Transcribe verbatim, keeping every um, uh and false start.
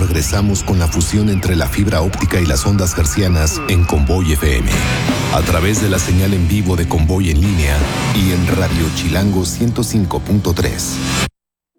regresamos con la fusión entre la fibra óptica y las ondas hercianas en Convoy F M. A través de la señal en vivo de Convoy en línea y en Radio Chilango ciento cinco punto tres.